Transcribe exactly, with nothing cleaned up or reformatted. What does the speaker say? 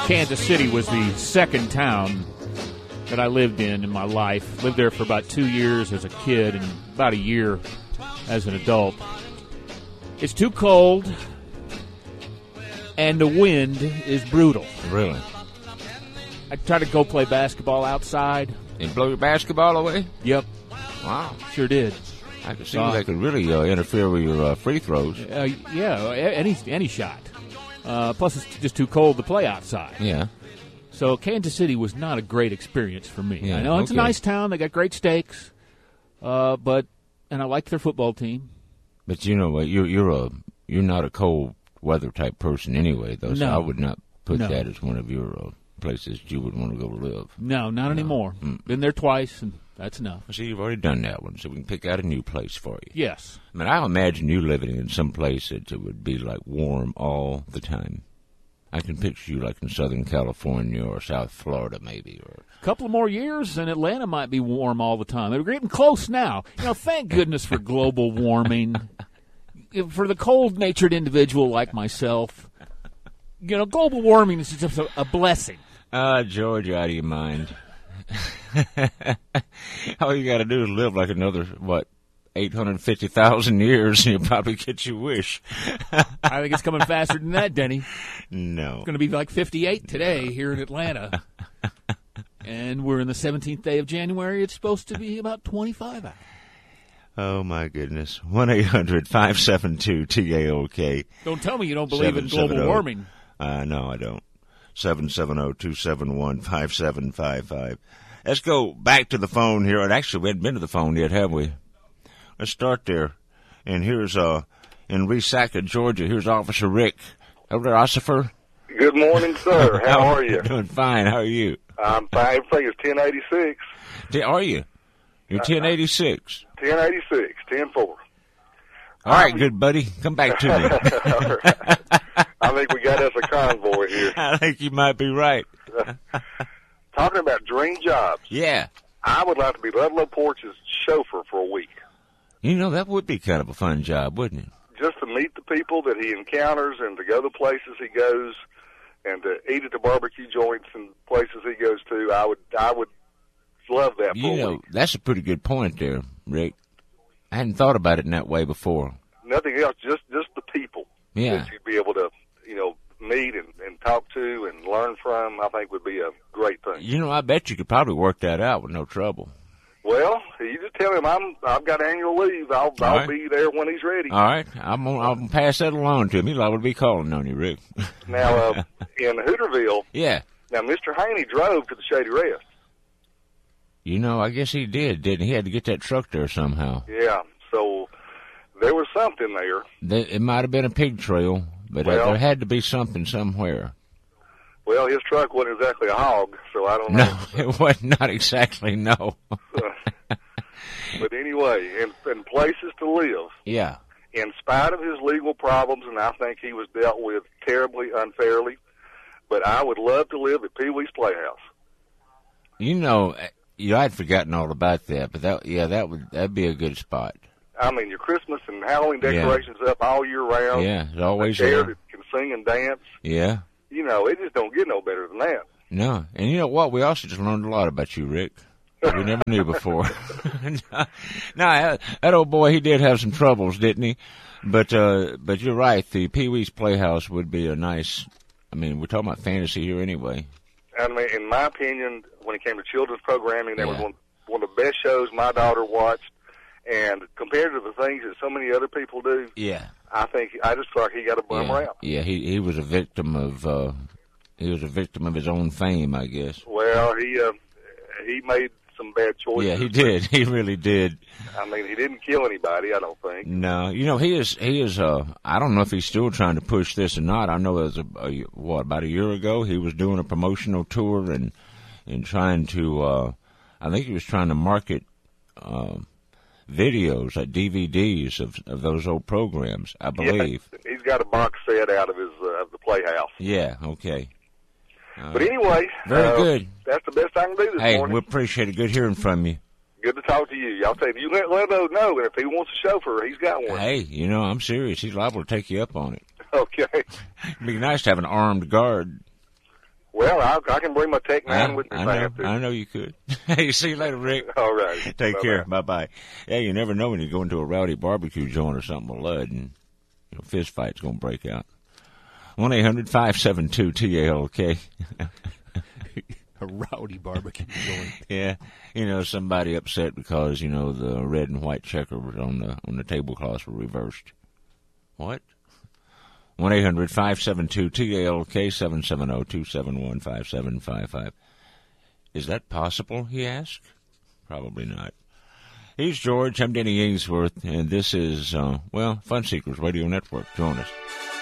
Kansas City was the second town that I lived in in my life. Lived there for about two years as a kid and about a year as an adult. It's too cold, and the wind is brutal. Really? I tried to go play basketball outside. And blow your basketball away? Yep. Wow. Sure did. I could see uh, that could really uh, interfere with your uh, free throws. Uh, yeah, any any shot. Uh, plus, it's just too cold to play outside. Yeah. So Kansas City was not a great experience for me. Yeah, I know it's okay. a nice town. They got great steaks. Uh, but and I like their football team. But you know what? You're you're a you're not a cold weather type person anyway, though. So No. I would not put No. that as one of your uh, places you would want to go live. No, not No. anymore. Mm. Been there twice, and that's enough. See, you've already done that one, so we can pick out a new place for you. Yes. I mean, I imagine you living in some place that it would be like warm all the time. I can picture you like in Southern California or South Florida, maybe. Or A couple of more years, and Atlanta might be warm all the time. We're getting close now. You know, thank goodness for global warming. For the cold-natured individual like myself, you know, global warming is just a, a blessing. Ah, George, out of your mind. All you got to do is live like another, what, eight hundred fifty thousand years, and you'll probably get your wish. I think it's coming faster than that, Denny. No. It's going to be like fifty-eight today here in Atlanta. And we're in the seventeenth day of January. It's supposed to be about twenty-five out. Oh, my goodness. one eight hundred five seven two T A O K. Don't tell me you don't believe in global warming. Uh, no, I don't. seven seven zero, two seven one, five seven five five. Let's go back to the phone here. And actually, we haven't been to the phone yet, have we? Let's start there. And here's, uh, in Resaca, Georgia, here's Officer Rick. Over there, Ossifer. Good morning, sir. How are you? Doing fine. How are you? I'm fine. Everything is ten eighty-six. Are you? You're ten eighty-six. ten eighty-six, ten four. All right, good buddy. Come back to me. All right. I think we got us a convoy here. I think you might be right. Talking about dream jobs. Yeah. I would like to be Ludlow Porch's chauffeur for a week. You know, that would be kind of a fun job, wouldn't it? Just to meet the people that he encounters and to go the places he goes and to eat at the barbecue joints and places he goes to. I would, I would love that for You a know, week. that's a pretty good point there, Rick. I hadn't thought about it in that way before. Nothing else, just just the people Yeah. that you'd be able to, you know, meet and, and talk to and learn from, I think would be a great thing. You know, I bet you could probably work that out with no trouble. Well, you just tell him I'm I've got annual leave. I'll All I'll right. be there when he's ready. All right. I'm gonna, I'm gonna pass that along to him. He's liable to be calling on you, Rick. Now, uh, in Hooterville, Yeah. now Mister Haney drove to the Shady Rest. You know, I guess he did, didn't he? He had to get that truck there somehow. Yeah, so there was something there. There, it might have been a pig trail, but uh, Well- there had to be something somewhere. Well, his truck wasn't exactly a hog, so I don't know. No, it was not exactly, no. But anyway, in, in places to live, Yeah. in spite of his legal problems, and I think he was dealt with terribly unfairly, but I would love to live at Pee Wee's Playhouse. You know, you I'd forgotten all about that, but that yeah, that would that'd be a good spot. I mean, your Christmas and Halloween decorations up all year round. Yeah, it's always a chair there. that can sing and dance. Yeah. You know, it just don't get no better than that. No, and you know what? We also just learned a lot about you, Rick. That we never knew before. no, that, that old boy, he did have some troubles, didn't he? But uh, but you're right. The Pee Wee's Playhouse would be a nice. I mean, we're talking about fantasy here anyway. I mean, in my opinion, when it came to children's programming, that was Yeah. one, one of the best shows my daughter watched. And compared to the things that so many other people do, Yeah. I think I just feel like he got a bum Yeah, rap. yeah. He he was a victim of uh, he was a victim of his own fame, I guess. Well, he uh, he made some bad choices. Yeah, he did. He really did. I mean, he didn't kill anybody, I don't think. No, you know he is. He is. Uh, I don't know if he's still trying to push this or not. I know it was a, a what about a year ago he was doing a promotional tour and and trying to. Uh, I think he was trying to market uh, videos, like D V Ds of of those old programs. I believe. Yeah, he's got a box set out of his uh, of the Playhouse. Yeah. Okay. Uh, But anyway, very uh, good. That's the best I can do this Hey, morning. we appreciate it. Good hearing from you. Good to talk to you. Y'all say you let Lebo know, and if he wants a chauffeur, he's got one. Hey, you know, I'm serious. He's liable to take you up on it. Okay. It'd be nice to have an armed guard. Well, I, I can bring my Tech Nine I, with me I if I know, have to. I know you could. Hey, see you later, Rick. All right. Take Bye-bye. care. Bye bye. Yeah, you never know when you go into a rowdy barbecue joint or something with Lud, and you know, fist fight's gonna break out. One eight hundred five seven two T A L K. A rowdy barbecue joint. Yeah, you know, somebody upset because you know the red and white checker on the on the tablecloths were reversed. What? One eight hundred five seven two T A L K seven seven zero two seven one five seven five five. Is that possible? He asked. Probably not. He's George. I'm Denny Ainsworth, and this is uh, well, Fun Seekers Radio Network. Join us.